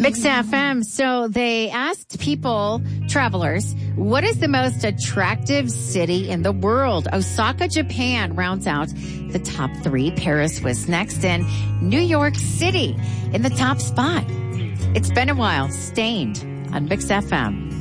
Mix FM. So they asked people, travelers, what is the most attractive city in the world? Osaka, Japan rounds out the top 3. Paris was next, and New York City in the top spot. It's been a while. Stained on Mix FM.